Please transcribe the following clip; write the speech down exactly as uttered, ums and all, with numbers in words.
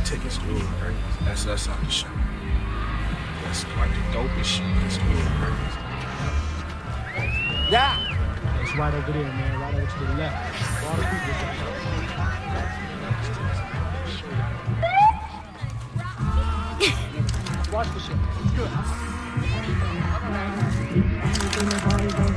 tickets to Wood Burgers. That's us on the show. That's like the dopest shit. That's Wood Burgers. Yeah. It's right over there, man. Right over to the left. All the people Watch the shit. It's good.